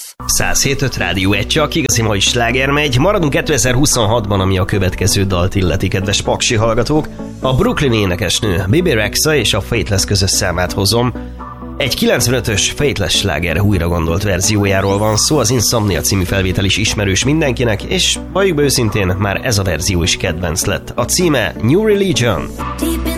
107.5 Rádió 1 csak, igazi mai sláger megy. Maradunk 2026-ban, ami a következő dalt illeti, kedves paksi hallgatók. A Brooklyn énekesnő Bebe Rexha és a Faithless közös számát hozom. Egy 95-ös Faithless sláger újra gondolt verziójáról van szó, az Insomnia című felvétel is ismerős mindenkinek, és valljuk be őszintén, már ez a verzió is kedvenc lett. A címe New Religion.